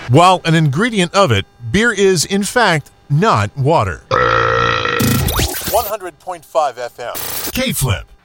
while an ingredient of it, beer is, in fact, not water. 100.5 FM. K-Flip.